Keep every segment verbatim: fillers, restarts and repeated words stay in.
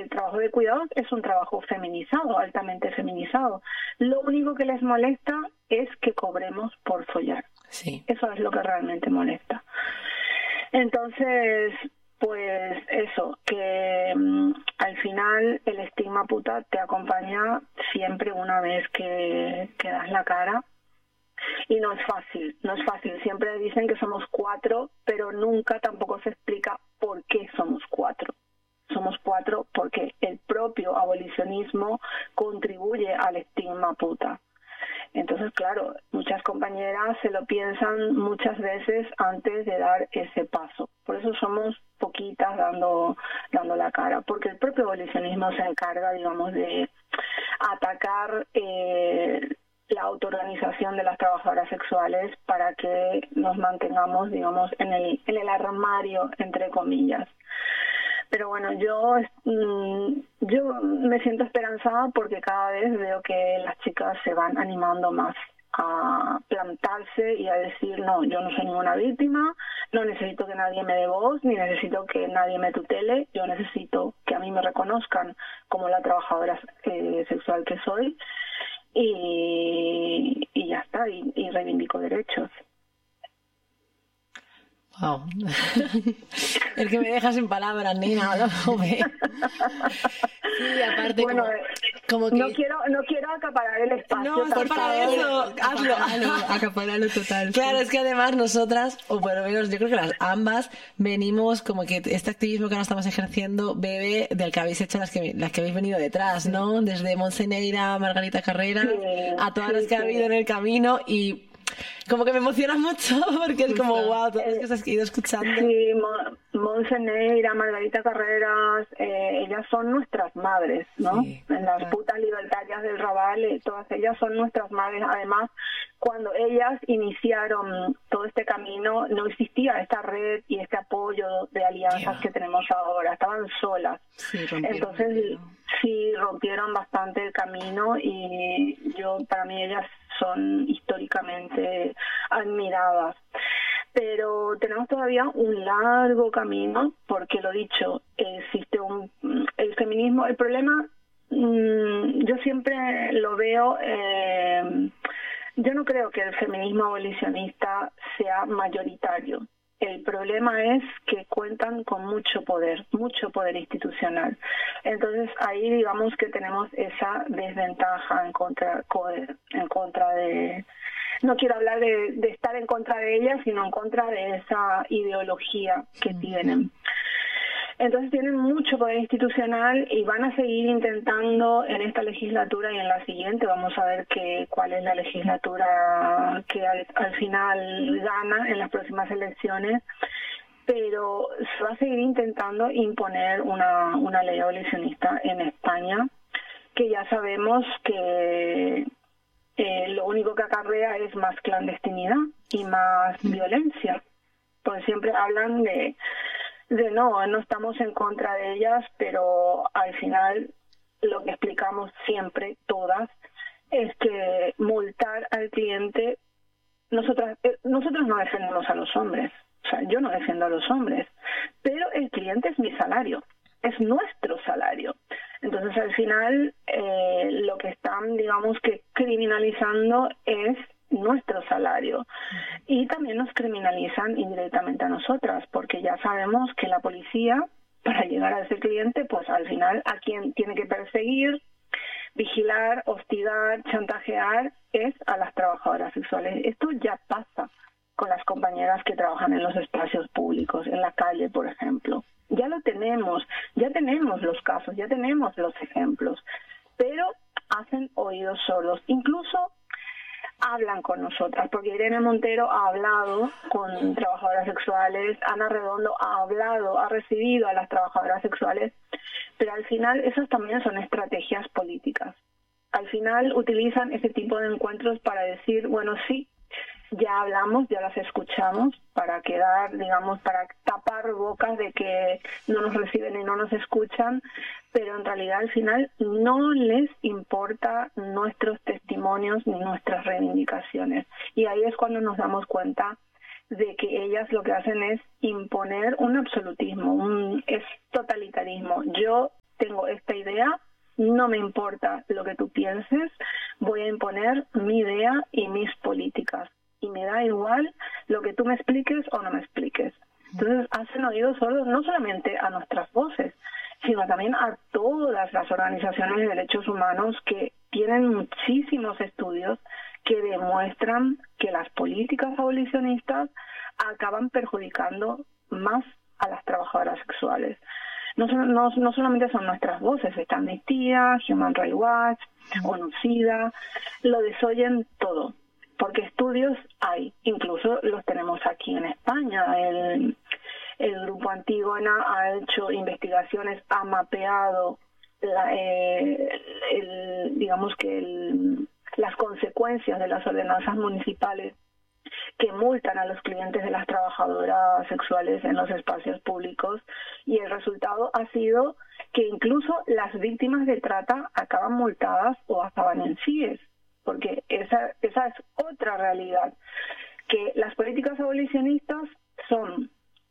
el trabajo de cuidados es un trabajo feminizado, altamente feminizado. Lo único que les molesta es que cobremos por follar. Sí. Eso es lo que realmente molesta. Entonces, pues eso, que um, al final el estigma puta te acompaña siempre una vez que, que das la cara. Y no es fácil, no es fácil. Siempre dicen que somos cuatro, pero nunca tampoco se explica por qué somos cuatro. Somos cuatro porque el propio abolicionismo contribuye al estigma puta. Entonces, claro, muchas compañeras se lo piensan muchas veces antes de dar ese paso. Por eso somos poquitas dando, dando la cara, porque el propio abolicionismo se encarga, digamos, de atacar eh, la autoorganización de las trabajadoras sexuales para que nos mantengamos, digamos, en el, en el armario, entre comillas. Pero bueno, yo, yo me siento esperanzada porque cada vez veo que las chicas se van animando más a plantarse y a decir, no, yo no soy ninguna víctima, no necesito que nadie me dé voz, ni necesito que nadie me tutele, yo necesito que a mí me reconozcan como la trabajadora eh, sexual que soy y, y ya está, y, y reivindico derechos. Wow. Es que me dejas sin palabras, Nina, ¿no? Sí, aparte bueno, como, como que... no quiero no quiero acaparar el espacio. No, por para eso, hazlo. Acaparalo total. Claro, sí. Es que además nosotras, o por lo menos yo creo que las ambas, venimos como que este activismo que ahora estamos ejerciendo bebe del que habéis hecho las que las que habéis venido detrás, ¿no? Desde Montse Neira, Margarita Carrera, sí, a todas sí, las que sí. ha habido en el camino y... Como que me emociona mucho porque es como wow, todas las cosas que he ido escuchando. Sí, Montse Neira, Margarita Carreras, eh, ellas son nuestras madres, ¿no? Sí, en las claro. putas libertarias del Raval, eh, todas ellas son nuestras madres. Además, cuando ellas iniciaron todo este camino, no existía esta red y este apoyo de alianzas yeah. que tenemos ahora, estaban solas. Sí, Entonces, sí, rompieron bastante el camino y yo, para mí, ellas son históricamente admiradas. Pero tenemos todavía un largo camino, porque lo dicho, existe un el feminismo, el problema, mmm, yo siempre lo veo, eh, yo no creo que el feminismo abolicionista sea mayoritario. El problema es que cuentan con mucho poder, mucho poder institucional. Entonces ahí digamos que tenemos esa desventaja en contra, en contra de... No quiero hablar de, de estar en contra de ellas, sino en contra de esa ideología que tienen. Entonces tienen mucho poder institucional y van a seguir intentando en esta legislatura y en la siguiente. Vamos a ver que, cuál es la legislatura que al, al final gana en las próximas elecciones. Pero se va a seguir intentando imponer una, una ley abolicionista en España, que ya sabemos que eh, lo único que acarrea es más clandestinidad y más violencia. Porque siempre hablan de... de no, no estamos en contra de ellas, pero al final lo que explicamos siempre, todas, es que multar al cliente, nosotras, eh, nosotros no defendemos a los hombres, o sea, yo no defiendo a los hombres, pero el cliente es mi salario, es nuestro salario. Entonces al final eh, lo que están, digamos que criminalizando es nuestro salario y también nos criminalizan indirectamente a nosotras porque ya sabemos que la policía para llegar a ese cliente pues al final a quien tiene que perseguir, vigilar, hostigar, chantajear es a las trabajadoras sexuales. Esto ya pasa con las compañeras que trabajan en los espacios públicos, en la calle por ejemplo. Ya lo tenemos, ya tenemos los casos, ya tenemos los ejemplos, pero hacen oídos sordos. Incluso hablan con nosotras, porque Irene Montero ha hablado con trabajadoras sexuales, Ana Redondo ha hablado, ha recibido a las trabajadoras sexuales, pero al final esas también son estrategias políticas. Al final utilizan ese tipo de encuentros para decir, bueno, sí, ya hablamos, ya las escuchamos, para quedar, digamos, para tapar bocas de que no nos reciben y no nos escuchan, pero en realidad al final no les importa nuestros testimonios ni nuestras reivindicaciones. Y ahí es cuando nos damos cuenta de que ellas lo que hacen es imponer un absolutismo, un es totalitarismo. Yo tengo esta idea, no me importa lo que tú pienses, voy a imponer mi idea y mis políticas. Y me da igual lo que tú me expliques o no me expliques. Entonces hacen oídos sordos no solamente a nuestras voces, sino también a todas las organizaciones de derechos humanos que tienen muchísimos estudios que demuestran que las políticas abolicionistas acaban perjudicando más a las trabajadoras sexuales. No, no, no solamente son nuestras voces, está Amnistía, Human Rights Watch, ONU-SIDA, lo desoyen todo, porque estudios hay, incluso los tenemos aquí en España. El, el Grupo Antígona ha hecho investigaciones, ha mapeado la, eh, el, digamos que el, las consecuencias de las ordenanzas municipales que multan a los clientes de las trabajadoras sexuales en los espacios públicos, y el resultado ha sido que incluso las víctimas de trata acaban multadas o acaban en C I E S, porque esa, esa es otra realidad, que las políticas abolicionistas son,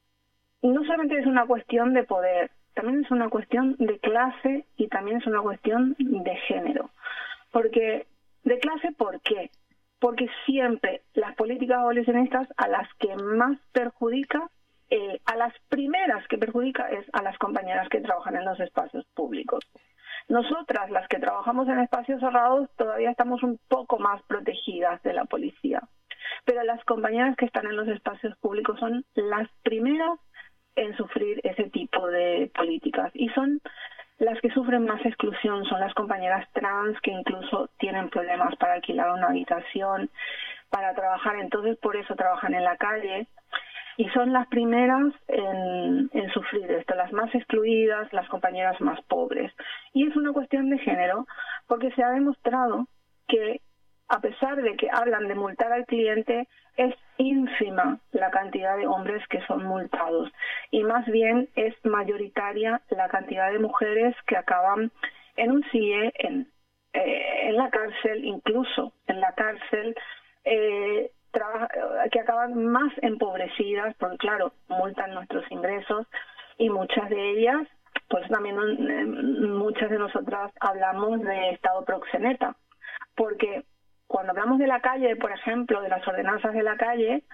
no solamente es una cuestión de poder, también es una cuestión de clase y también es una cuestión de género. Porque, de clase, ¿por qué? Porque siempre las políticas abolicionistas a las que más perjudica, eh, a las primeras que perjudica es a las compañeras que trabajan en los espacios públicos. Nosotras, las que trabajamos en espacios cerrados, todavía estamos un poco más protegidas de la policía. Pero las compañeras que están en los espacios públicos son las primeras en sufrir ese tipo de políticas. Y son las que sufren más exclusión, son las compañeras trans que incluso tienen problemas para alquilar una habitación, para trabajar. Entonces, por eso trabajan en la calle. Y son las primeras en, en sufrir esto, las más excluidas, las compañeras más pobres. Y es una cuestión de género, porque se ha demostrado que, a pesar de que hablan de multar al cliente, es ínfima la cantidad de hombres que son multados. Y más bien es mayoritaria la cantidad de mujeres que acaban en un C I E, en, eh, en la cárcel, incluso en la cárcel, eh, que acaban más empobrecidas, porque claro, multan nuestros ingresos, y muchas de ellas, pues también eh, muchas de nosotras hablamos de estado proxeneta, porque cuando hablamos de la calle, por ejemplo, de las ordenanzas de la calle,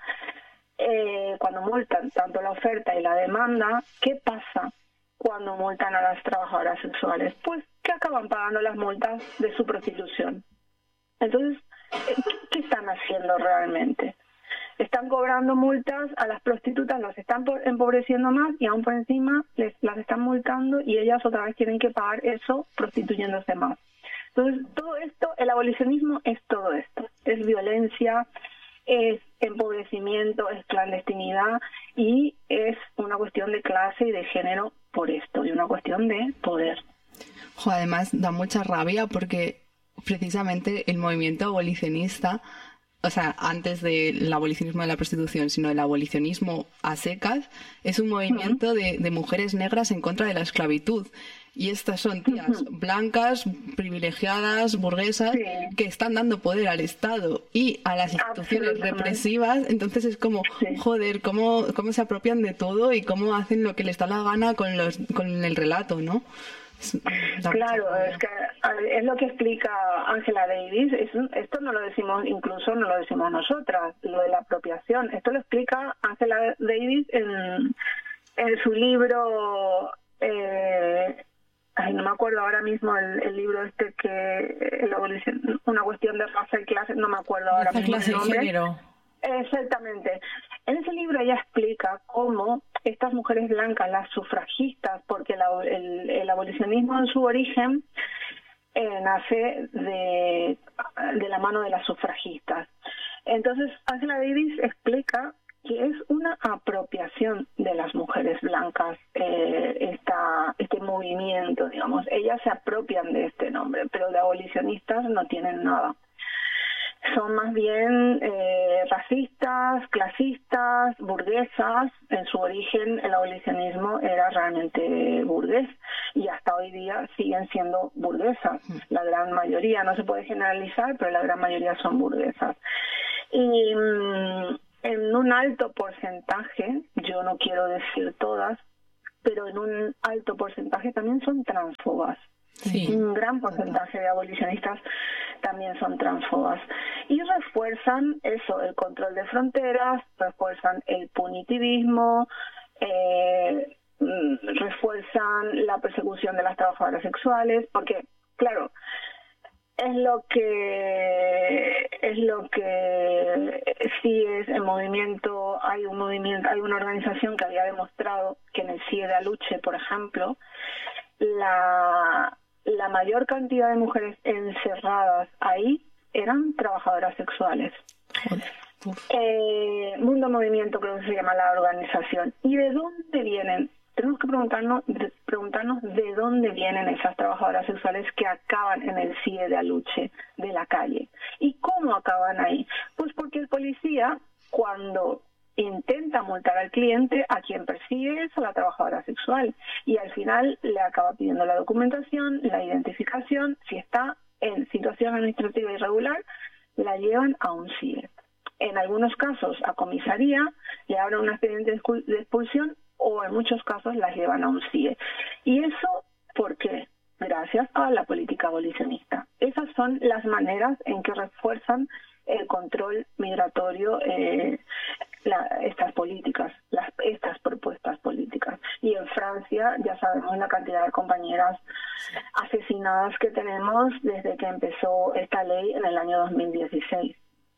eh, cuando multan tanto la oferta y la demanda, ¿qué pasa cuando multan a las trabajadoras sexuales? Pues que acaban pagando las multas de su prostitución. Entonces, ¿qué están haciendo realmente? Están cobrando multas a las prostitutas, las están empobreciendo más y aún por encima les, las están multando y ellas otra vez tienen que pagar eso prostituyéndose más. Entonces, todo esto, el abolicionismo es todo esto. Es violencia, es empobrecimiento, es clandestinidad y es una cuestión de clase y de género por esto, y una cuestión de poder. Jo, además, da mucha rabia porque precisamente el movimiento abolicionista, o sea, antes del abolicionismo de la prostitución, sino el abolicionismo a secas, es un movimiento uh-huh. de, de mujeres negras en contra de la esclavitud. Y estas son tías uh-huh. blancas, privilegiadas, burguesas, sí. que están dando poder al Estado y a las instituciones represivas. Entonces es como, sí. joder, cómo, cómo se apropian de todo y cómo hacen lo que les da la gana con, los, con el relato, ¿no? Claro, es que es lo que explica Angela Davis. Es, esto no lo decimos, incluso no lo decimos nosotras, lo de la apropiación. Esto lo explica Angela Davis en, en su libro, eh, ay, no me acuerdo ahora mismo el, el libro este que el abolición, una cuestión de raza y clase, no me acuerdo ahora mismo clase el nombre. Y género. Exactamente. En ese libro ella explica cómo estas mujeres blancas, las sufragistas, porque la, el, el abolicionismo en su origen eh, nace de, de la mano de las sufragistas. Entonces, Angela Davis explica que es una apropiación de las mujeres blancas eh, esta, este movimiento, digamos. Ellas se apropian de este nombre, pero de abolicionistas no tienen nada. Son más bien eh, racistas, clasistas, burguesas. En su origen el abolicionismo era realmente burgués y hasta hoy día siguen siendo burguesas. La gran mayoría, no se puede generalizar, pero la gran mayoría son burguesas. Y mmm, en un alto porcentaje, yo no quiero decir todas, pero en un alto porcentaje también son transfobas. Sí. Un gran porcentaje de abolicionistas también son transfobas. Y refuerzan eso, el control de fronteras, refuerzan el punitivismo, eh, refuerzan la persecución de las trabajadoras sexuales, porque, claro, es lo que es lo que sí es el movimiento. Hay un movimiento, hay una organización que había demostrado que en el C I E de Aluche, por ejemplo, la la mayor cantidad de mujeres encerradas ahí eran trabajadoras sexuales. Eh, Mundo Movimiento creo que se llama la organización. ¿Y de dónde vienen? Tenemos que preguntarnos de, preguntarnos de dónde vienen esas trabajadoras sexuales que acaban en el C I E de Aluche, de la calle. ¿Y cómo acaban ahí? Pues porque el policía, cuando intenta multar al cliente, a quien persigue es a la trabajadora sexual, y al final le acaba pidiendo la documentación, la identificación. Si está en situación administrativa irregular, la llevan a un C I E. En algunos casos a comisaría, le abren un expediente de expulsión, o en muchos casos las llevan a un C I E. ¿Y eso por qué? Gracias a la política abolicionista. Esas son las maneras en que refuerzan el control migratorio, eh, la, estas políticas, las, estas propuestas políticas. Y en Francia ya sabemos la cantidad de compañeras asesinadas que tenemos desde que empezó esta ley en el año dos mil dieciséis.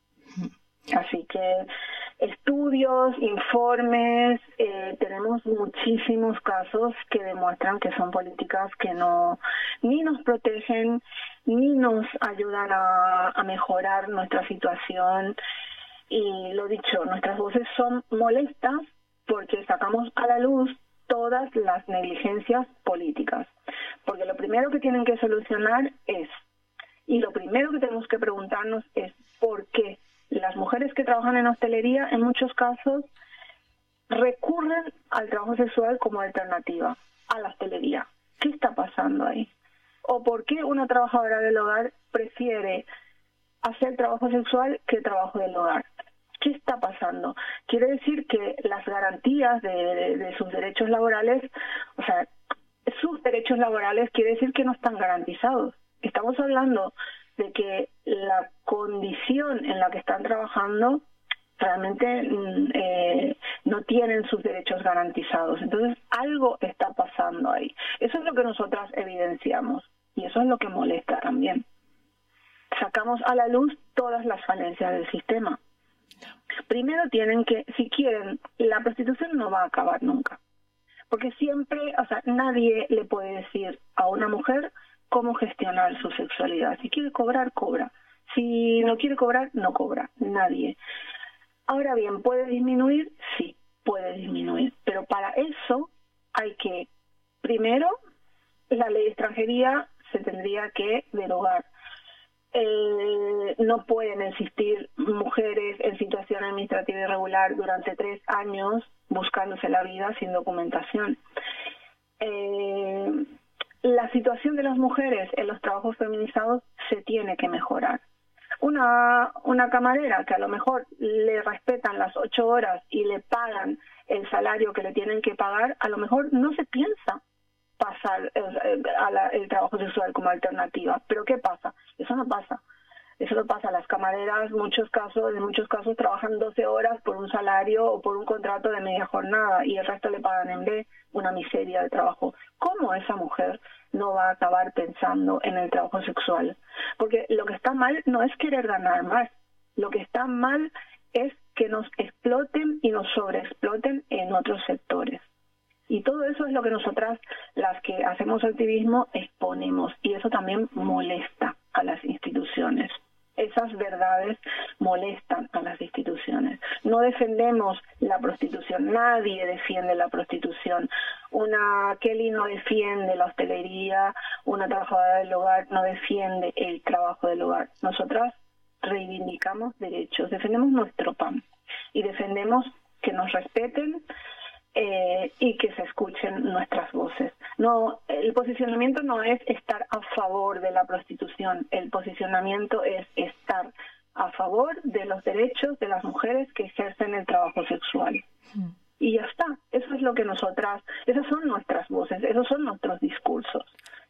Así que estudios, informes, eh, tenemos muchísimos casos que demuestran que son políticas que no ni nos protegen ni nos ayudan a, a mejorar nuestra situación. Y lo dicho, nuestras voces son molestas porque sacamos a la luz todas las negligencias políticas. Porque lo primero que tienen que solucionar es, y lo primero que tenemos que preguntarnos es, ¿por qué las mujeres que trabajan en hostelería en muchos casos recurren al trabajo sexual como alternativa a la hostelería? ¿Qué está pasando ahí? ¿O por qué una trabajadora del hogar prefiere hacer trabajo sexual que trabajo del hogar? ¿Qué está pasando? Quiere decir que las garantías de, de, de sus derechos laborales, o sea, sus derechos laborales quiere decir que no están garantizados. Estamos hablando de que la condición en la que están trabajando realmente eh, no tienen sus derechos garantizados. Entonces, algo está pasando ahí. Eso es lo que nosotras evidenciamos y eso es lo que molesta también. Sacamos a la luz todas las falencias del sistema. Primero tienen que, si quieren, la prostitución no va a acabar nunca. Porque siempre, o sea, nadie le puede decir a una mujer cómo gestionar su sexualidad. Si quiere cobrar, cobra. Si no quiere cobrar, no cobra. Nadie. Ahora bien, ¿puede disminuir? Sí, puede disminuir. Pero para eso hay que, primero, la ley de extranjería se tendría que derogar. Eh, no pueden existir mujeres en situación administrativa irregular durante tres años buscándose la vida sin documentación. Eh, la situación de las mujeres en los trabajos feminizados se tiene que mejorar. Una, una camarera que a lo mejor le respetan las ocho horas y le pagan el salario que le tienen que pagar, a lo mejor no se piensa pasar el, a la, el trabajo sexual como alternativa. Pero ¿qué pasa? Eso no pasa. Eso no pasa. Las camareras, muchos casos, en muchos casos trabajan doce horas por un salario o por un contrato de media jornada y el resto le pagan en B, una miseria de trabajo. ¿Cómo esa mujer no va a acabar pensando en el trabajo sexual? Porque lo que está mal no es querer ganar más. Lo que está mal es que nos exploten y nos sobreexploten en otros sectores. Y todo eso es lo que nosotras, las que hacemos activismo, exponemos. Y eso también molesta a las instituciones. Esas verdades molestan a las instituciones. No defendemos la prostitución. Nadie defiende la prostitución. Una Kelly no defiende la hostelería. Una trabajadora del hogar no defiende el trabajo del hogar. Nosotras reivindicamos derechos. Defendemos nuestro pan. Y defendemos que nos respeten, Eh, y que se escuchen nuestras voces. No, el posicionamiento no es estar a favor de la prostitución, el posicionamiento es estar a favor de los derechos de las mujeres que ejercen el trabajo sexual. y ya está. Eso es lo que nosotras, esas son nuestras voces, esos son nuestros discursos.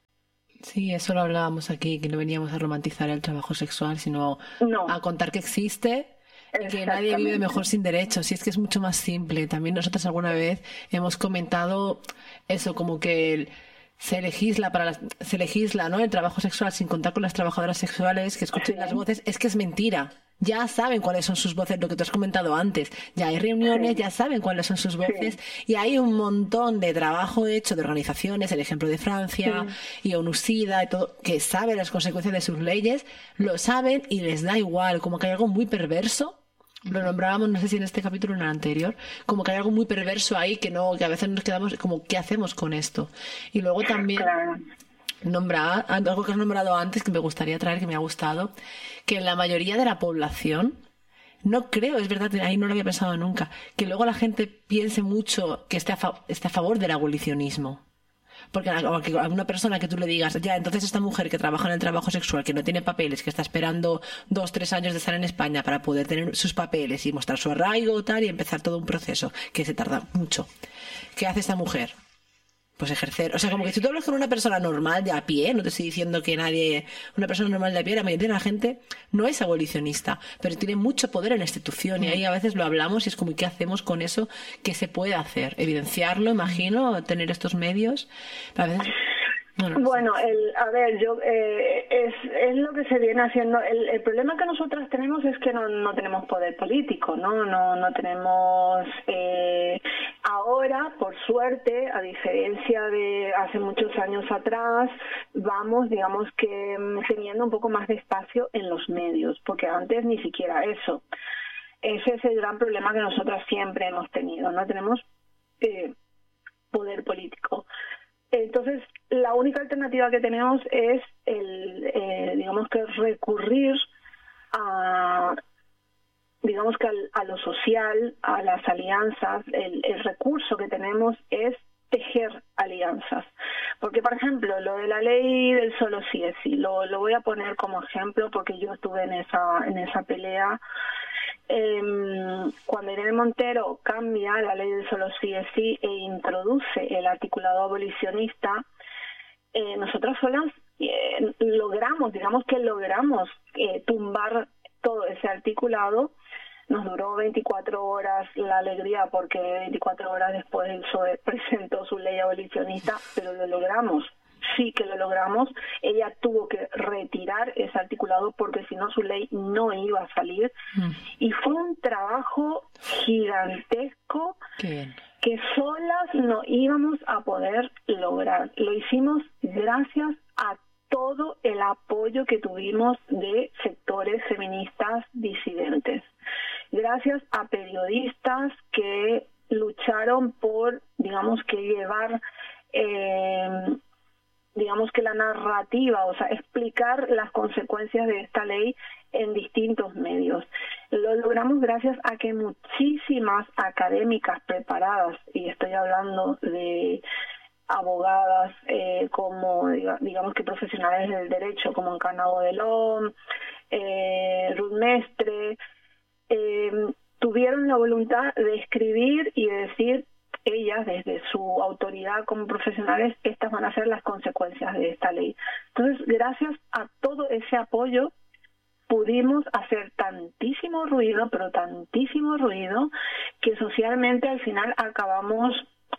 Sí, eso lo hablábamos aquí, que no veníamos a romantizar el trabajo sexual, sino no. a contar que existe y que nadie vive mejor sin derechos. Y es que es mucho más simple. También nosotros alguna vez hemos comentado eso, como que el, se legisla para las, se legisla, ¿no?, el trabajo sexual sin contar con las trabajadoras sexuales que escuchen sí. las voces. Es que es mentira. Ya saben cuáles son sus voces, lo que tú has comentado antes. Ya hay reuniones, sí. ya saben cuáles son sus voces. Sí. Y hay un montón de trabajo hecho de organizaciones, el ejemplo de Francia sí. y ONUSIDA, y todo, que saben las consecuencias de sus leyes, lo saben y les da igual. Como que hay algo muy perverso. Lo nombrábamos, no sé si en este capítulo o en el anterior, como que hay algo muy perverso ahí que no, que a veces nos quedamos como, ¿qué hacemos con esto? Y luego también... Claro. Nombra algo que has nombrado antes que me gustaría traer, que me ha gustado, que la mayoría de la población, no creo, es verdad, ahí no lo había pensado nunca, que luego la gente piense mucho que esté a, fa- esté a favor del abolicionismo. Porque a una persona que tú le digas, ya, entonces esta mujer que trabaja en el trabajo sexual, que no tiene papeles, que está esperando dos, tres años de estar en España para poder tener sus papeles y mostrar su arraigo tal, y empezar todo un proceso que se tarda mucho. ¿Qué hace esta mujer? Pues ejercer, o sea, como que si tú hablas con una persona normal de a pie, no te estoy diciendo que nadie, una persona normal de a pie, la mayoría de la gente no es abolicionista, pero tiene mucho poder en la institución, y ahí a veces lo hablamos y es como, ¿qué hacemos con eso? ¿Qué se puede hacer? Evidenciarlo, imagino, tener estos medios, a veces... Bueno, bueno el, a ver, yo eh, es, es lo que se viene haciendo. El, el problema que nosotras tenemos es que no, no tenemos poder político, ¿no? No, no tenemos... Eh, ahora, por suerte, a diferencia de hace muchos años atrás, vamos, digamos que teniendo un poco más de espacio en los medios, porque antes ni siquiera eso. Ese es el gran problema que nosotras siempre hemos tenido, no tenemos eh, poder político. Entonces, la única alternativa que tenemos es, el, eh, digamos que recurrir a, digamos que al, a lo social, a las alianzas. El, el recurso que tenemos es tejer alianzas. Porque, por ejemplo, lo de la ley del solo sí es sí, lo, lo voy a poner como ejemplo porque yo estuve en esa, en esa pelea. Eh, cuando Irene Montero cambia la ley del solo sí es sí e introduce el articulado abolicionista, eh, nosotras solas eh, logramos, digamos que logramos eh, tumbar todo ese articulado. Nos duró veinticuatro horas la alegría porque veinticuatro horas después el P S O E presentó su ley abolicionista, pero lo logramos. Sí que lo logramos. Ella tuvo que retirar ese articulado porque si no su ley no iba a salir. Mm. Y fue un trabajo gigantesco que solas no íbamos a poder lograr. Lo hicimos gracias a todo el apoyo que tuvimos de sectores feministas disidentes. Gracias a periodistas que lucharon por, digamos que llevar... Eh, digamos que la narrativa, o sea, explicar las consecuencias de esta ley en distintos medios. Lo logramos gracias a que muchísimas académicas preparadas, y estoy hablando de abogadas eh, como, digamos que profesionales del derecho, como Encarna Bodelón, eh, Ruth Mestre, eh, tuvieron la voluntad de escribir y de decir, ellas, desde su autoridad como profesionales, estas van a ser las consecuencias de esta ley. Entonces, gracias a todo ese apoyo, pudimos hacer tantísimo ruido, pero tantísimo ruido, que socialmente al final acabamos,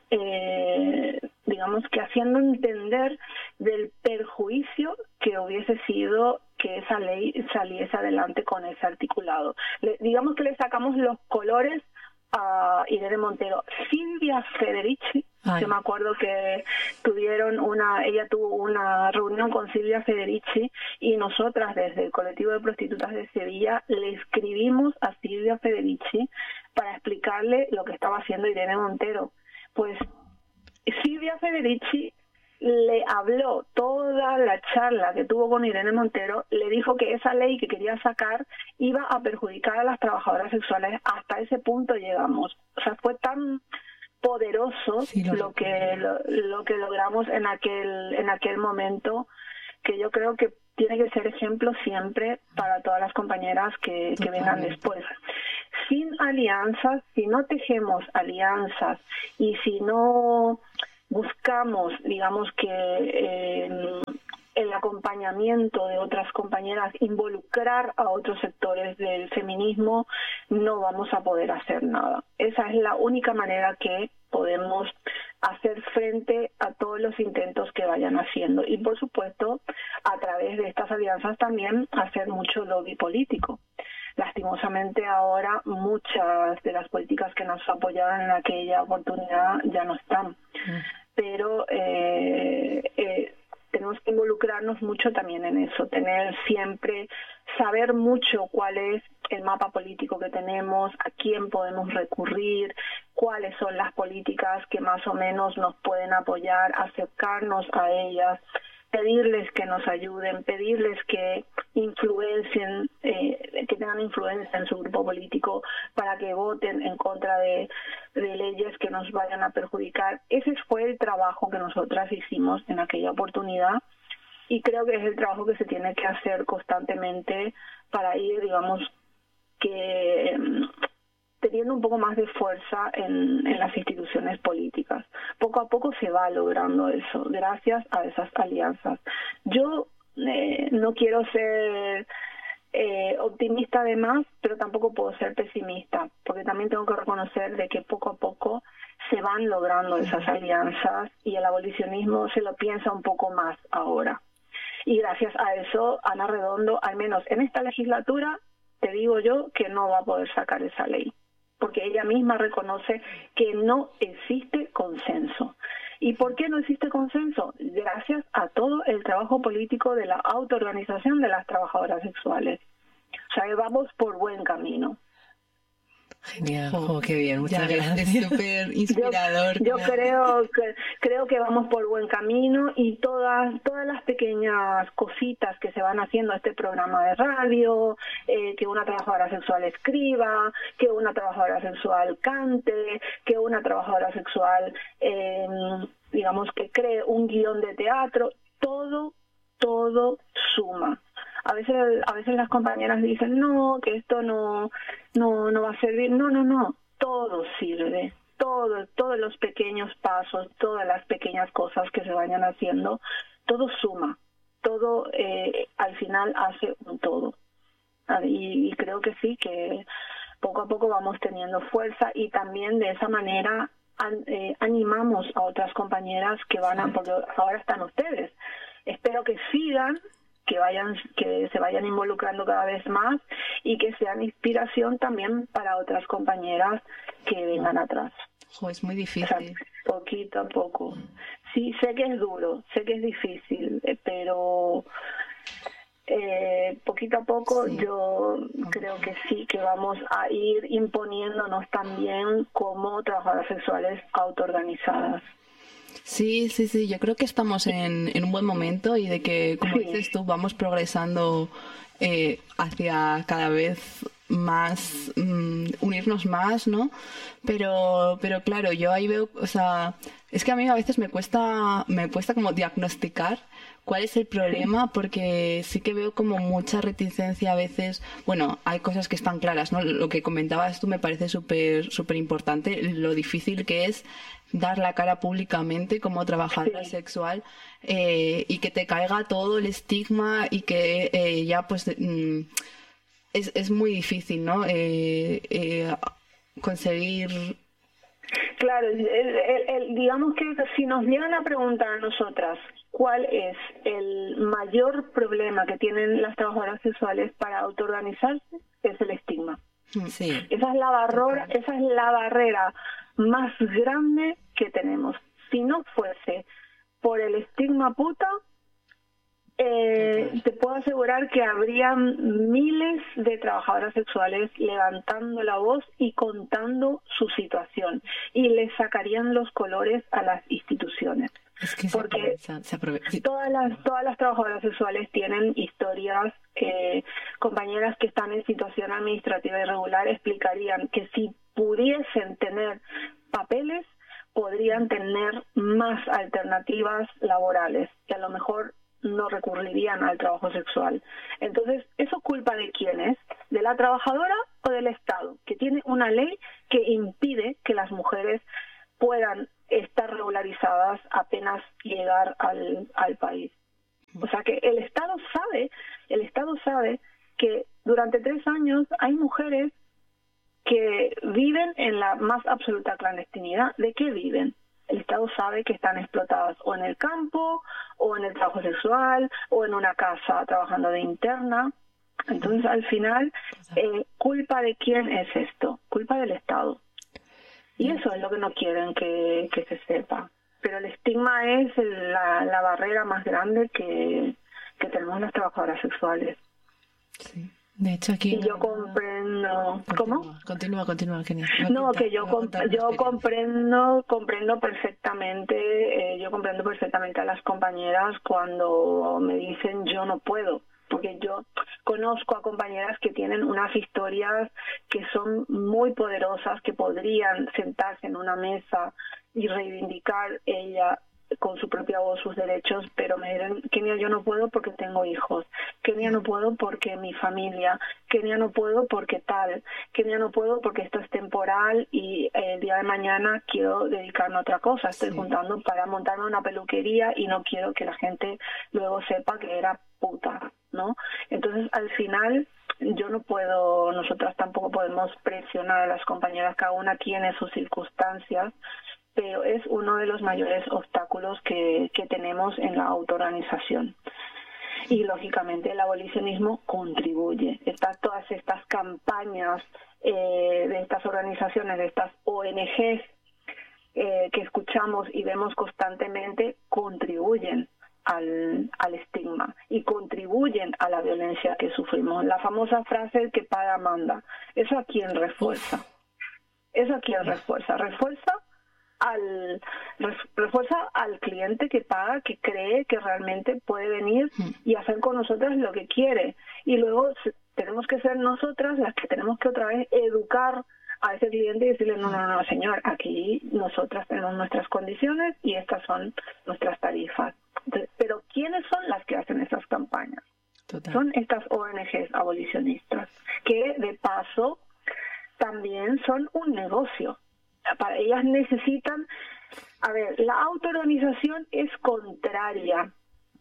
eh, digamos que haciendo entender del perjuicio que hubiese sido que esa ley saliese adelante con ese articulado. Le, digamos que le sacamos los colores a Irene Montero. Silvia Federici, Ay. Yo me acuerdo que tuvieron una, ella tuvo una reunión con Silvia Federici y nosotras desde el colectivo de prostitutas de Sevilla le escribimos a Silvia Federici para explicarle lo que estaba haciendo Irene Montero. Pues Silvia Federici le habló toda la charla que tuvo con Irene Montero, le dijo que esa ley que quería sacar iba a perjudicar a las trabajadoras sexuales. Hasta ese punto llegamos. O sea, fue tan poderoso sí, lo, lo que lo, lo que logramos en aquel en aquel momento, que yo creo que tiene que ser ejemplo siempre para todas las compañeras que, que vengan después. Sin alianzas, si no tejemos alianzas y si no buscamos, digamos que eh, el acompañamiento de otras compañeras, involucrar a otros sectores del feminismo, no vamos a poder hacer nada. Esa es la única manera que podemos hacer frente a todos los intentos que vayan haciendo. Y por supuesto, a través de estas alianzas también hacer mucho lobby político. Lastimosamente ahora muchas de las políticas que nos apoyaban en aquella oportunidad ya no están. Pero eh, eh, tenemos que involucrarnos mucho también en eso, tener siempre, saber mucho cuál es el mapa político que tenemos, a quién podemos recurrir, cuáles son las políticas que más o menos nos pueden apoyar, acercarnos a ellas, pedirles que nos ayuden, pedirles que influencien, eh, que tengan influencia en su grupo político para que voten en contra de, de leyes que nos vayan a perjudicar. Ese fue el trabajo que nosotras hicimos en aquella oportunidad y creo que es el trabajo que se tiene que hacer constantemente para ir, digamos, que teniendo un poco más de fuerza en, en las instituciones políticas. Poco a poco se va logrando eso, gracias a esas alianzas. Yo eh, no quiero ser eh, optimista de más, pero tampoco puedo ser pesimista, porque también tengo que reconocer de que poco a poco se van logrando esas alianzas y el abolicionismo se lo piensa un poco más ahora. Y gracias a eso, Ana Redondo, al menos en esta legislatura, te digo yo que no va a poder sacar esa ley, porque ella misma reconoce que no existe consenso. ¿Y por qué no existe consenso? Gracias a todo el trabajo político de la autoorganización de las trabajadoras sexuales. O sea, vamos por buen camino. Genial, oh, qué bien, muchas ya, gracias. Es súper inspirador. Yo, yo creo que creo que vamos por buen camino y todas todas las pequeñas cositas que se van haciendo, este programa de radio, eh, que una trabajadora sexual escriba, que una trabajadora sexual cante, que una trabajadora sexual, eh, digamos, que cree un guión de teatro, todo, todo suma. A veces a veces las compañeras dicen, no, que esto no no no va a servir. No, no, no. Todo sirve. Todo, todos los pequeños pasos, todas las pequeñas cosas que se vayan haciendo, todo suma. Todo eh, al final hace un todo. Y, y creo que sí, que poco a poco vamos teniendo fuerza y también de esa manera an, eh, animamos a otras compañeras que van a, porque ahora están ustedes. Espero que sigan, que vayan que se vayan involucrando cada vez más y que sean inspiración también para otras compañeras que vengan atrás. Jo, es muy difícil. O sea, poquito a poco. Sí, sé que es duro, sé que es difícil, pero eh, poquito a poco sí. Yo creo que sí, que vamos a ir imponiéndonos también como trabajadoras sexuales autoorganizadas. Sí, sí, sí, yo creo que estamos en, en un buen momento y de que, como sí. dices tú, vamos progresando eh, hacia cada vez más, um, unirnos más, ¿no? Pero, pero claro, yo ahí veo, o sea, es que a mí a veces me cuesta, me cuesta como diagnosticar cuál es el problema, porque sí que veo como mucha reticencia a veces. Bueno, hay cosas que están claras, ¿no? Lo que comentabas tú me parece súper, súper importante, lo difícil que es dar la cara públicamente como trabajadora sí. sexual eh, y que te caiga todo el estigma y que eh, ya pues mm, es, es muy difícil, ¿no? Eh, eh, conseguir... Claro, el, el, el, digamos que si nos llegan a preguntar a nosotras cuál es el mayor problema que tienen las trabajadoras sexuales para autoorganizarse, es el estigma. Sí. Esa es la barrera, esa es la barrera más grande que tenemos. Si no fuese por el estigma puta, eh, okay. te puedo asegurar que habrían miles de trabajadoras sexuales levantando la voz y contando su situación y le sacarían los colores a las instituciones. Es que porque se aprovecha, se aprovecha. todas las todas las trabajadoras sexuales tienen historias. Eh, compañeras que están en situación administrativa irregular explicarían que si pudiesen tener papeles podrían tener más alternativas laborales, que a lo mejor no recurrirían al trabajo sexual. Entonces, ¿eso culpa de quién es? ¿De la trabajadora o del Estado? Que tiene una ley que impide que las mujeres puedan estar regularizadas apenas llegar al, al país. O sea que el Estado sabe, el Estado sabe que durante tres años hay mujeres que viven en la más absoluta clandestinidad. ¿De qué viven? El Estado sabe que están explotadas o en el campo, o en el trabajo sexual, o en una casa trabajando de interna. Entonces, al final, eh, ¿culpa de quién es esto? Culpa del Estado. Y eso es lo que no quieren que, que se sepa. Pero el estigma es la, la barrera más grande que, que tenemos las trabajadoras sexuales. Sí. De hecho, aquí... Y yo comprendo... Continúa, ¿Cómo? Continúa, continúa, Kenia. No, que yo comp yo comprendo comprendo perfectamente, eh, yo comprendo perfectamente a las compañeras cuando me dicen yo no puedo. Porque yo conozco a compañeras que tienen unas historias que son muy poderosas, que podrían sentarse en una mesa y reivindicar ella con su propia voz sus derechos, pero me dirán, Kenia, yo no puedo porque tengo hijos, Kenia, no puedo porque mi familia, Kenia, no puedo porque tal, Kenia, no puedo porque esto es temporal y el día de mañana quiero dedicarme a otra cosa, estoy sí. juntando para montarme una peluquería y no quiero que la gente luego sepa que era puta, ¿no? Entonces, al final, yo no puedo, nosotras tampoco podemos presionar a las compañeras, cada una tiene sus circunstancias, pero es uno de los mayores obstáculos que, que tenemos en la autoorganización. Y, lógicamente, el abolicionismo contribuye. Estas, todas estas campañas eh, de estas organizaciones, de estas O N Ges eh, que escuchamos y vemos constantemente, contribuyen al, al estigma y contribuyen a la violencia que sufrimos. La famosa frase, el que paga manda. ¿Eso a quién refuerza? ¿Eso a quién refuerza? Refuerza al refuerza al cliente que paga, que cree que realmente puede venir y hacer con nosotras lo que quiere. Y luego tenemos que ser nosotras las que tenemos que otra vez educar a ese cliente y decirle, no, no, no, señor, aquí nosotras tenemos nuestras condiciones y estas son nuestras tarifas. Entonces, pero ¿quiénes son las que hacen esas campañas? Total. Son estas O N Ges abolicionistas, que de paso también son un negocio. Para ellas necesitan, a ver, la autoorganización es contraria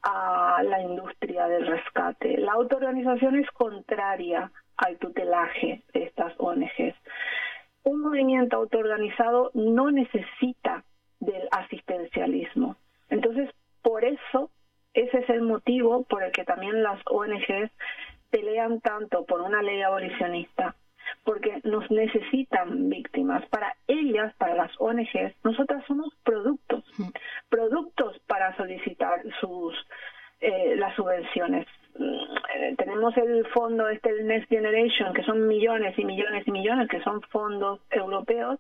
a la industria del rescate, la autoorganización es contraria al tutelaje de estas O N Ges. Un movimiento autoorganizado no necesita del asistencialismo. Entonces, por eso, ese es el motivo por el que también las O N Ges pelean tanto por una ley abolicionista, porque nos necesitan víctimas. Para ellas, para las O N Ges, nosotras somos productos, productos para solicitar sus eh, las subvenciones. Eh, tenemos el fondo este, el Next Generation, que son millones y millones y millones, que son fondos europeos,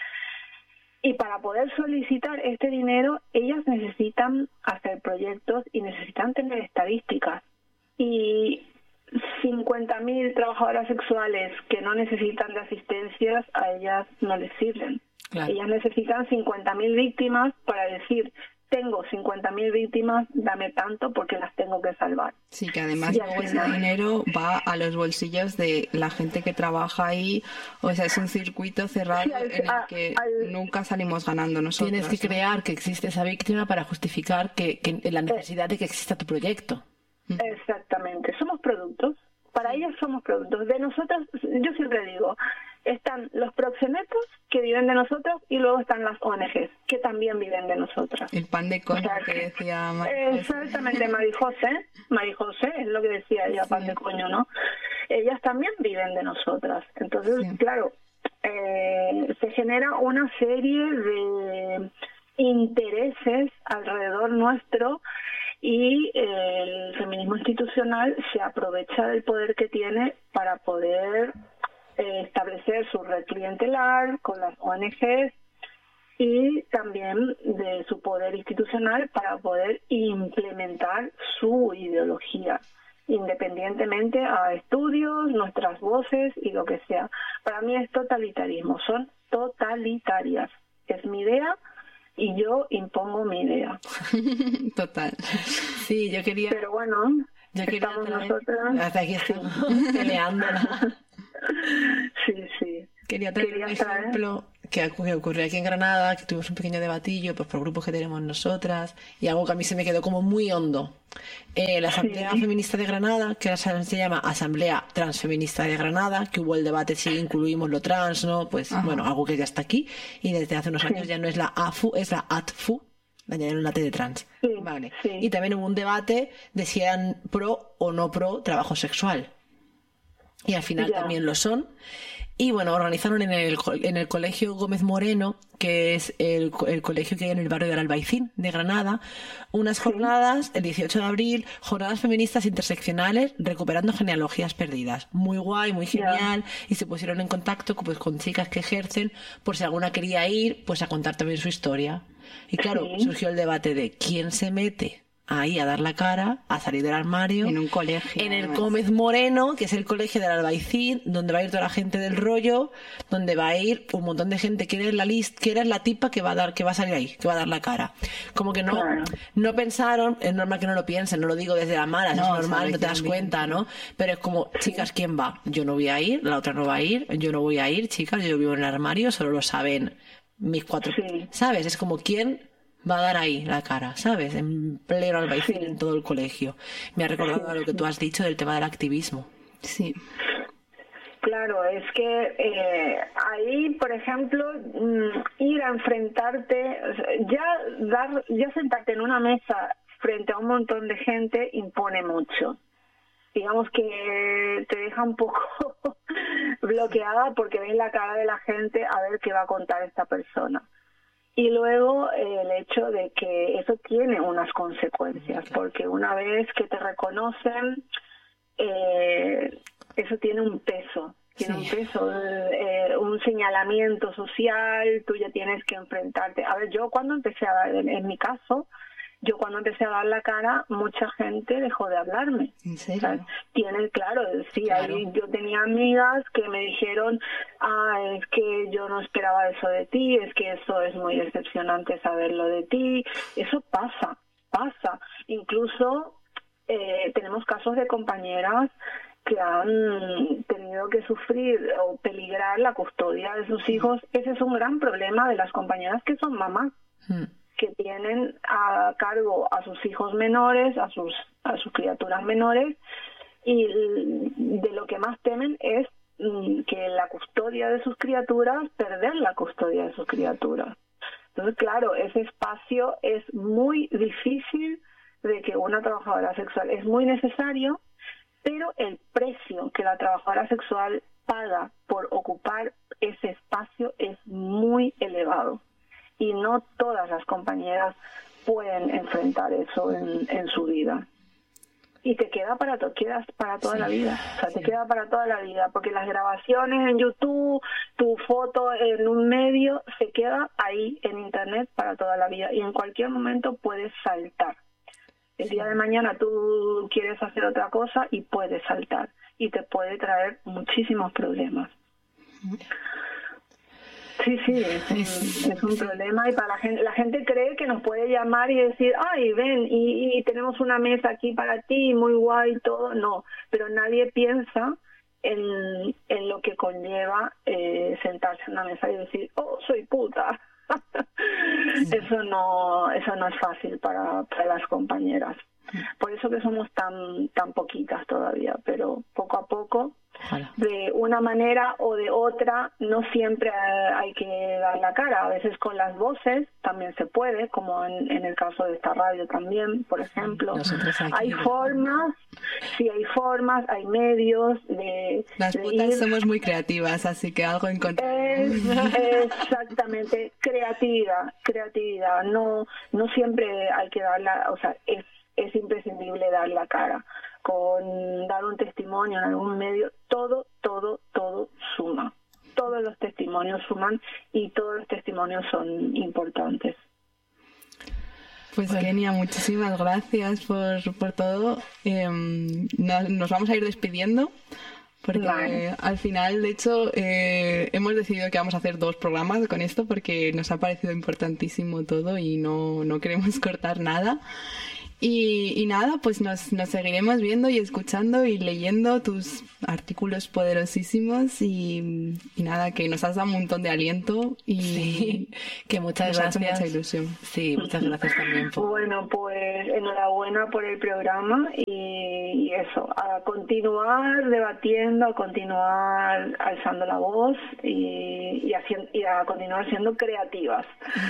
y para poder solicitar este dinero, ellas necesitan hacer proyectos y necesitan tener estadísticas. Y cincuenta mil trabajadoras sexuales que no necesitan de asistencias, a ellas no les sirven. Claro. Ellas necesitan cincuenta mil víctimas para decir, tengo cincuenta mil víctimas, dame tanto porque las tengo que salvar. Sí, que además luego ese dinero va a los bolsillos de la gente que trabaja ahí, o sea, es un circuito cerrado sí, al, en el a, que al, nunca salimos ganando nosotros. Tienes que ¿no? crear que existe esa víctima para justificar que, que la necesidad de que exista tu proyecto. Exactamente, somos productos, para ellas somos productos, de nosotros, yo siempre digo, están los proxenetos que viven de nosotros y luego están las O N Ges que también viven de nosotras. El pan de coño, o sea, que decía Marijose. Exactamente, Marijose, Marijose es lo que decía ella, sí. Pan de coño, ¿no? Ellas también viven de nosotras, entonces, sí. claro, eh, se genera una serie de intereses alrededor nuestro y eh, el feminismo institucional se aprovecha del poder que tiene para poder eh, establecer su red clientelar con las O N Ges y también de su poder institucional para poder implementar su ideología independientemente a estudios, nuestras voces y lo que sea. Para mí es totalitarismo, son totalitarias. Es mi idea y yo impongo mi idea. Total. Sí, yo quería... Pero bueno, yo quería estamos traer... nosotras... Hasta aquí estamos peleándola. Sí, sí. Quería traer Quería un traer... ejemplo que, que ocurrió aquí en Granada, que tuvimos un pequeño debatillo pues por grupos que tenemos nosotras, y algo que a mí se me quedó como muy hondo. Eh, la Asamblea Sí. Feminista de Granada, que se llama Asamblea Transfeminista de Granada, que hubo el debate si incluimos lo trans, ¿no? Pues Ajá. bueno, algo que ya está aquí, y desde hace unos Sí. años ya no es la A F U, es la A T F U, le añadieron la T de trans. Sí, Vale. sí. Y también hubo un debate de si eran pro o no pro trabajo sexual. Y al final Ya. también lo son. Y bueno, organizaron en el, co- en el Colegio Gómez Moreno, que es el, co- el colegio que hay en el barrio del Albaicín de Granada, unas jornadas, el dieciocho de abril, jornadas feministas interseccionales recuperando genealogías perdidas. Muy guay, muy Ya. genial. Y se pusieron en contacto pues, con chicas que ejercen, por si alguna quería ir, pues a contar también su historia. Y claro, Sí. surgió el debate de quién se mete ahí a dar la cara, a salir del armario. En un colegio. En el además. Gómez Moreno, que es el colegio del Albaicín, donde va a ir toda la gente del rollo, donde va a ir un montón de gente que eres la list, que eres la tipa que va a dar, que va a salir ahí, que va a dar la cara. Como que no, Claro. no pensaron, es normal que no lo piensen, no lo digo desde la mala, No, es normal, sabe no te das quién viene. cuenta, ¿no? Pero es como, chicas, ¿quién va? Yo no voy a ir, la otra no va a ir, yo no voy a ir, chicas, yo vivo en el armario, solo lo saben mis cuatro, Sí. ¿sabes? Es como, ¿quién va a dar ahí la cara, ¿sabes? En pleno Albaicín, Sí. en todo el colegio. Me ha recordado a lo que tú has dicho del tema del activismo. Sí. Claro, es que eh, ahí, por ejemplo, mm, ir a enfrentarte, o sea, ya dar, ya sentarte en una mesa frente a un montón de gente impone mucho. Digamos que te deja un poco bloqueada porque ves la cara de la gente a ver qué va a contar esta persona. Y luego eh, el hecho de que eso tiene unas consecuencias, porque una vez que te reconocen, eh, eso tiene un peso, tiene Sí. un peso, eh, un señalamiento social, tú ya tienes que enfrentarte. A ver, yo cuando empecé a dar, en, en mi caso, yo cuando empecé a dar la cara, mucha gente dejó de hablarme. ¿En O sea, serio? tiene, claro, sí, Claro. ahí yo tenía amigas que me dijeron, ah, es que yo no esperaba eso de ti, es que eso es muy decepcionante saberlo de ti. Eso pasa, pasa. Incluso eh, tenemos casos de compañeras que han tenido que sufrir o peligrar la custodia de sus hijos. Ese es un gran problema de las compañeras que son mamás, Hmm. que tienen a cargo a sus hijos menores, a sus a sus criaturas menores, y l- de lo que más temen es mm, que la custodia de sus criaturas, perder la custodia de sus criaturas. Entonces, claro, ese espacio es muy difícil de que una trabajadora sexual, es muy necesario, pero el precio que la trabajadora sexual paga por ocupar ese espacio es muy elevado. Y no todas las compañeras pueden enfrentar eso en, en su vida. Y te queda para, to quedas para toda Sí, la vida. O sea, sí. te queda para toda la vida. Porque las grabaciones en YouTube, tu foto en un medio, se queda ahí en Internet para toda la vida. Y en cualquier momento puedes saltar. El día de mañana tú quieres hacer otra cosa y puedes saltar. Y te puede traer muchísimos problemas. Sí, sí, es un, es un problema y para la gente, la gente cree que nos puede llamar y decir, ay, ven, y, y tenemos una mesa aquí para ti, muy guay, todo. No, pero nadie piensa en, en lo que conlleva eh, sentarse en una mesa y decir, oh, soy puta. Eso no, eso no es fácil para, para las compañeras. Por eso que somos tan, tan poquitas todavía, pero poco a poco, Ojalá. de una manera o de otra, no siempre hay que dar la cara. A veces con las voces también se puede, como en, en el caso de esta radio también, por ejemplo. Nosotros aquí. Hay formas, sí hay formas, hay medios de, Las de putas ir. somos muy creativas, así que algo encontramos. Es, exactamente, creatividad, creatividad. No, no siempre hay que dar la, o sea, es, es imprescindible dar la cara. Con dar un testimonio en algún medio, todo, todo, todo suma. Todos los testimonios suman y todos los testimonios son importantes. Pues Bueno. Kenia, muchísimas gracias por, por todo. Eh, no- nos vamos a ir despidiendo Porque Vale. al final, de hecho, eh, hemos decidido que vamos a hacer dos programas con esto porque nos ha parecido importantísimo todo y no, no queremos cortar nada. Y, y nada, pues nos, nos seguiremos viendo y escuchando y leyendo tus artículos poderosísimos y, y nada, que nos has dado un montón de aliento y Sí, que muchas nos ha hecho gracias. mucha ilusión. Sí, muchas gracias también. por- Bueno, pues enhorabuena por el programa y, y eso, a continuar debatiendo, a continuar alzando la voz y, y, haciendo, y a continuar siendo creativas.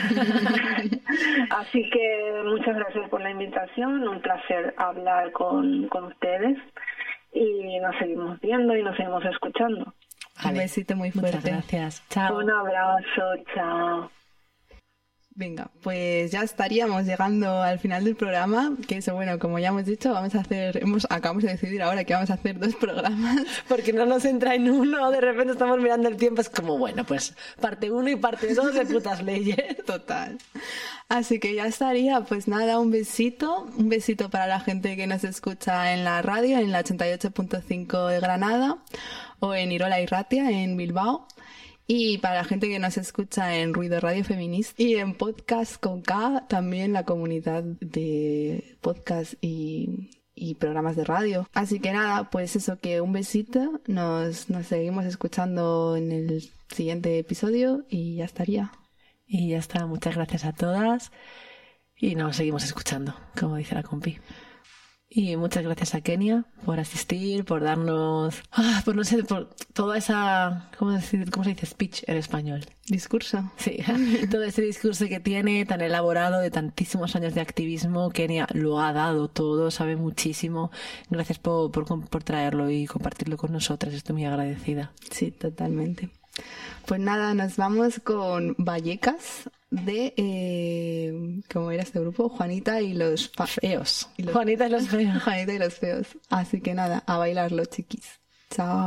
Así que muchas gracias por la invitación, un placer hablar con, con ustedes y nos seguimos viendo y nos seguimos escuchando. Un besito muy Muchas fuerte. gracias. Chao. Un abrazo, chao. Venga, pues ya estaríamos llegando al final del programa, que eso, bueno, como ya hemos dicho, vamos a hacer, hemos, acabamos de decidir ahora que vamos a hacer dos programas. Porque no nos entra en uno, de repente estamos mirando el tiempo, es como, bueno, pues parte uno y parte dos de putas leyes. Total. Así que ya estaría, pues nada, un besito, un besito para la gente que nos escucha en la radio, en la ochenta y ocho punto cinco de Granada, o en Irola y Ratia, en Bilbao. Y para la gente que nos escucha en Ruido Radio Feminista y en Podcast con K, también la comunidad de podcast y, y programas de radio. Así que nada, pues eso, que un besito, nos, nos seguimos escuchando en el siguiente episodio y ya estaría. Y ya está, muchas gracias a todas y nos seguimos escuchando, como dice la compi. Y muchas gracias a Kenia por asistir, por darnos, ah, por no sé, por toda esa, ¿cómo, decir, ¿cómo se dice? Speech en español. Discurso. Sí, todo ese discurso que tiene tan elaborado de tantísimos años de activismo. Kenia lo ha dado todo, sabe muchísimo. Gracias por, por, por traerlo y compartirlo con nosotras, estoy muy agradecida. Sí, totalmente. Pues nada, nos vamos con Vallecas de, eh, ¿cómo era este grupo? Juanita y los fa- Feos. Y los- Juanita y los feos. Juanita y los feos. Así que nada, a bailarlo, chiquis. Chao.